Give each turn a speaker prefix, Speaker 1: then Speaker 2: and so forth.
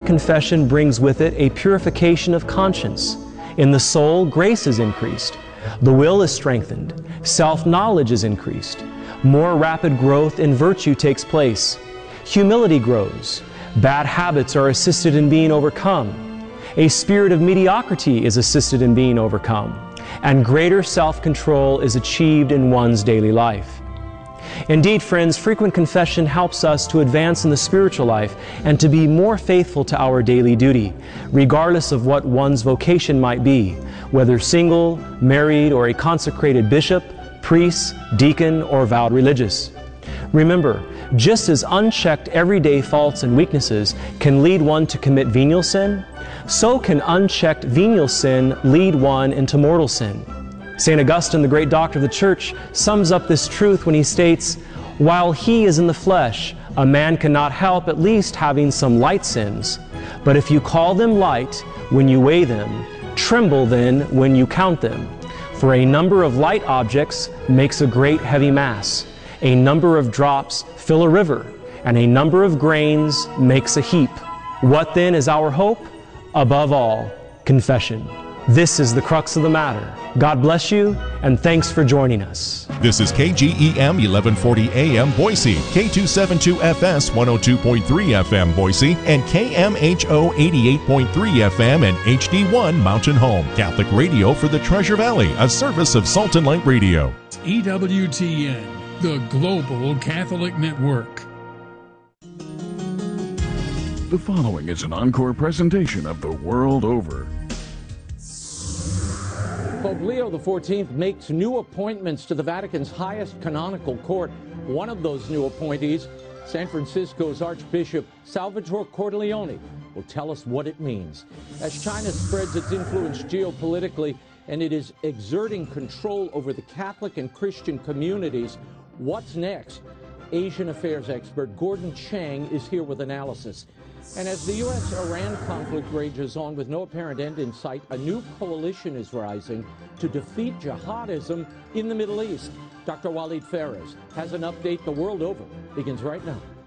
Speaker 1: confession brings with it a purification of conscience. In the soul, grace is increased. The will is strengthened. Self-knowledge is increased. More rapid growth in virtue takes place. Humility grows. Bad habits are assisted in being overcome. A spirit of mediocrity is assisted in being overcome. And greater self-control is achieved in one's daily life. Indeed, friends, frequent confession helps us to advance in the spiritual life and to be more faithful to our daily duty, regardless of what one's vocation might be, whether single, married, or a consecrated bishop, priest, deacon, or vowed religious. Remember, just as unchecked everyday faults and weaknesses can lead one to commit venial sin, so can unchecked venial sin lead one into mortal sin. St. Augustine, the great doctor of the Church, sums up this truth when he states, "While he is in the flesh, a man cannot help at least having some light sins. But if you call them light when you weigh them, tremble then when you count them. For a number of light objects makes a great heavy mass. A number of drops fill a river, and a number of grains makes a heap. What then is our hope? Above all, confession." This is the crux of the matter. God bless you, and thanks for joining us.
Speaker 2: This is KGEM 1140 AM Boise, K272FS 102.3 FM Boise, and KMHO 88.3 FM and HD1 Mountain Home. Catholic radio for the Treasure Valley, a service of Salt and Light Radio.
Speaker 3: EWTN, the Global Catholic Network.
Speaker 4: The following is an encore presentation of The World Over.
Speaker 5: Pope Leo XIV makes new appointments to the Vatican's highest canonical court. One of those new appointees, San Francisco's Archbishop Salvatore Cordileone, will tell us what it means. As China spreads its influence geopolitically and it is exerting control over the Catholic and Christian communities, what's next? Asian affairs expert Gordon Chang is here with analysis. And as the U.S.-Iran conflict rages on with no apparent end in sight, a new coalition is rising to defeat jihadism in the Middle East. Dr. Walid Phares has an update. The World Over begins right now.